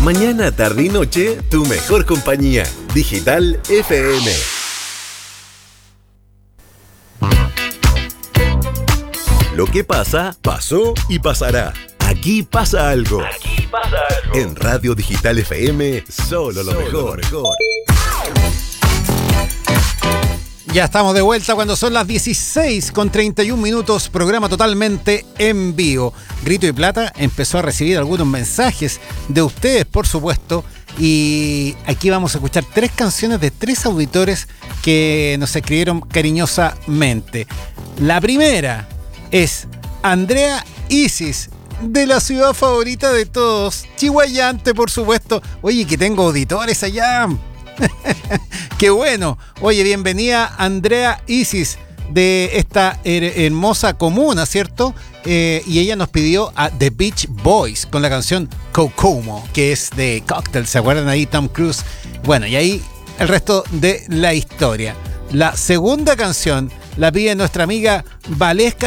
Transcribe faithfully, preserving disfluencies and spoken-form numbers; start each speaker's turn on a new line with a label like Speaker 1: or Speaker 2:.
Speaker 1: Mañana, tarde y noche, tu mejor compañía. Digital F M. Lo que pasa, pasó y pasará. Aquí pasa algo.
Speaker 2: Aquí pasa algo.
Speaker 1: En Radio Digital F M, solo lo mejor. Lo mejor.
Speaker 3: Ya estamos de vuelta cuando son las dieciséis con treinta y un minutos, programa totalmente en vivo. Grito y Plata empezó a recibir algunos mensajes de ustedes, por supuesto, y aquí vamos a escuchar tres canciones de tres auditores que nos escribieron cariñosamente. La primera es Andrea Isis, de la ciudad favorita de todos, Chihuayante, por supuesto. Oye, que tengo auditores allá. ¡Qué bueno! Oye, bienvenida Andrea Isis de esta her- hermosa comuna, ¿cierto? Eh, y ella nos pidió a The Beach Boys con la canción Kokomo, que es de Cocktail, ¿se acuerdan ahí? Tom Cruise. Bueno, y ahí el resto de la historia. La segunda canción la pide nuestra amiga Valesca